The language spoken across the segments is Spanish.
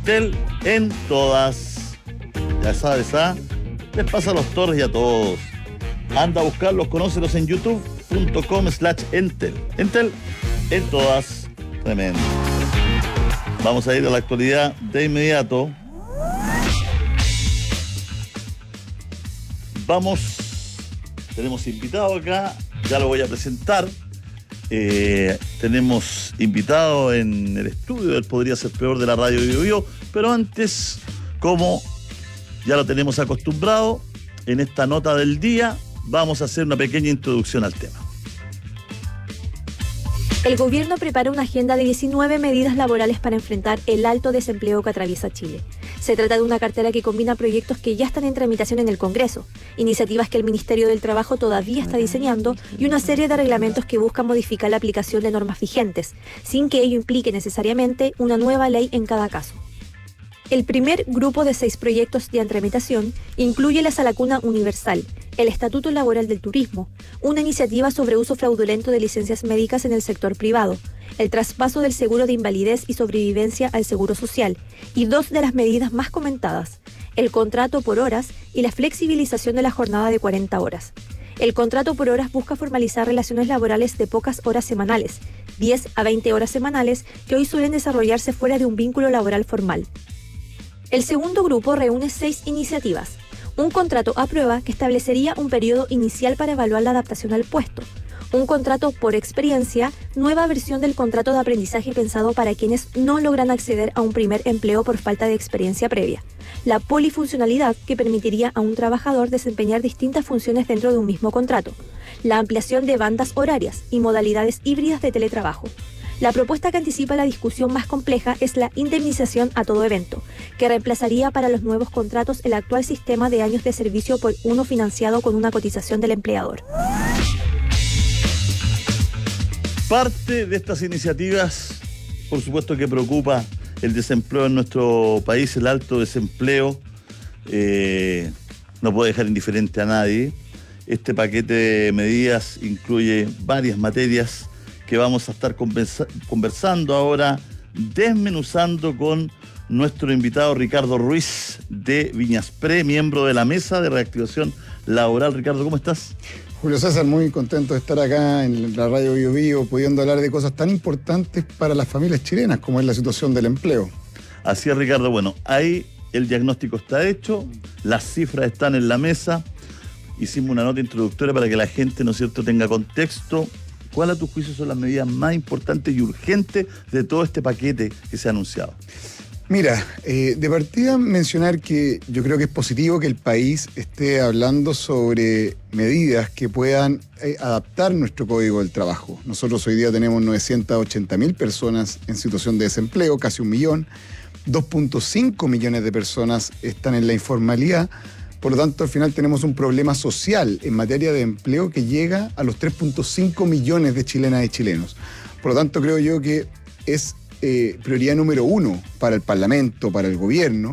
Entel en todas. Ya sabes, les pasa a los torres y a todos. Anda a buscarlos, conócelos en youtube.com/Entel. Entel en todas. Tremendo. Vamos a ir a la actualidad de inmediato. Tenemos invitado acá, ya lo voy a presentar. Tenemos invitado en el estudio del Podría Ser Peor de la Radio Bio Bio, pero antes, como ya lo tenemos acostumbrado, en esta nota del día vamos a hacer una pequeña introducción al tema. El gobierno prepara una agenda de 19 medidas laborales para enfrentar el alto desempleo que atraviesa Chile. Se trata de una cartera que combina proyectos que ya están en tramitación en el Congreso, iniciativas que el Ministerio del Trabajo todavía está diseñando y una serie de reglamentos que buscan modificar la aplicación de normas vigentes, sin que ello implique necesariamente una nueva ley en cada caso. El primer grupo de 6 proyectos ya en tramitación incluye la Salacuna Universal, el Estatuto Laboral del Turismo, una iniciativa sobre uso fraudulento de licencias médicas en el sector privado, el traspaso del seguro de invalidez y sobrevivencia al seguro social, y 2 de las medidas más comentadas, el contrato por horas y la flexibilización de la jornada de 40 horas. El contrato por horas busca formalizar relaciones laborales de pocas horas semanales, 10 a 20 horas semanales, que hoy suelen desarrollarse fuera de un vínculo laboral formal. El segundo grupo reúne 6 iniciativas. Un contrato a prueba que establecería un periodo inicial para evaluar la adaptación al puesto. Un contrato por experiencia, nueva versión del contrato de aprendizaje pensado para quienes no logran acceder a un primer empleo por falta de experiencia previa. La polifuncionalidad, que permitiría a un trabajador desempeñar distintas funciones dentro de un mismo contrato. La ampliación de bandas horarias y modalidades híbridas de teletrabajo. La propuesta que anticipa la discusión más compleja es la indemnización a todo evento, que reemplazaría para los nuevos contratos el actual sistema de años de servicio por uno financiado con una cotización del empleador. Parte de estas iniciativas, por supuesto que preocupa el desempleo en nuestro país, el alto desempleo, no puede dejar indiferente a nadie. Este paquete de medidas incluye varias materias que vamos a estar conversando ahora, desmenuzando con nuestro invitado Ricardo Ruiz de Viñaspre, miembro de la Mesa de Reactivación Laboral. Ricardo, ¿cómo estás? Julio César, muy contento de estar acá en la Radio Bio Bio, pudiendo hablar de cosas tan importantes para las familias chilenas como es la situación del empleo. Así es, Ricardo. Bueno, ahí el diagnóstico está hecho, las cifras están en la mesa. Hicimos una nota introductoria para que la gente, ¿no es cierto?, tenga contexto. ¿Cuál a tu juicio son las medidas más importantes y urgentes de todo este paquete que se ha anunciado? Mira, de partida mencionar que yo creo que es positivo que el país esté hablando sobre medidas que puedan adaptar nuestro Código del Trabajo. Nosotros hoy día tenemos 980.000 personas en situación de desempleo, casi 1 millón. 2.5 millones de personas están en la informalidad. Por lo tanto, al final tenemos un problema social en materia de empleo que llega a los 3.5 millones de chilenas y chilenos. Por lo tanto, creo yo que es prioridad número 1 para el Parlamento, para el gobierno,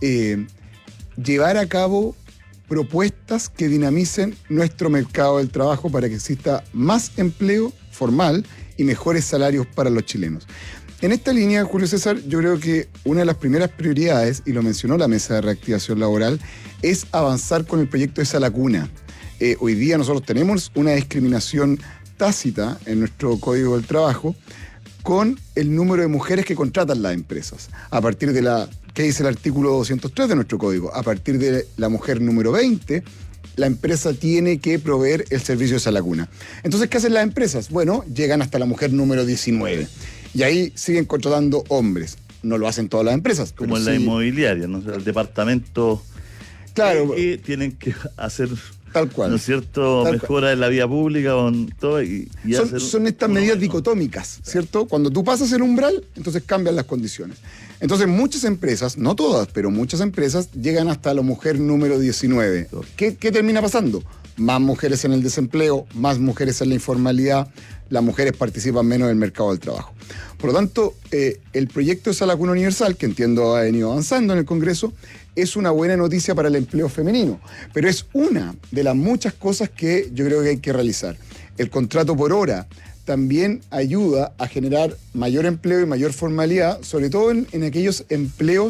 llevar a cabo propuestas que dinamicen nuestro mercado del trabajo para que exista más empleo formal y mejores salarios para los chilenos. En esta línea, Julio César, yo creo que una de las primeras prioridades, y lo mencionó la Mesa de Reactivación Laboral, es avanzar con el proyecto de Salacuna. Hoy día nosotros tenemos una discriminación tácita en nuestro Código del Trabajo con el número de mujeres que contratan las empresas. A partir de ¿qué dice el artículo 203 de nuestro Código? A partir de la mujer número 20, la empresa tiene que proveer el servicio de Salacuna. Entonces, ¿qué hacen las empresas? Bueno, llegan hasta la mujer número 19. Y ahí siguen contratando hombres. No lo hacen todas las empresas. Como en la inmobiliaria, ¿no? O sea, el departamento. Claro. Que tienen que hacer, tal cual, ¿no es cierto?, mejora en la vía pública con todo. Son estas medidas dicotómicas, ¿cierto? Cuando tú pasas el umbral, entonces cambian las condiciones. Entonces muchas empresas, no todas, pero muchas empresas llegan hasta la mujer número 19. ¿Qué termina pasando? Más mujeres en el desempleo, más mujeres en la informalidad, las mujeres participan menos en el mercado del trabajo. Por lo tanto, el proyecto de Salacuna Universal, que entiendo ha venido avanzando en el Congreso, es una buena noticia para el empleo femenino, pero es una de las muchas cosas que yo creo que hay que realizar. El contrato por hora también ayuda a generar mayor empleo y mayor formalidad, sobre todo en aquellos empleos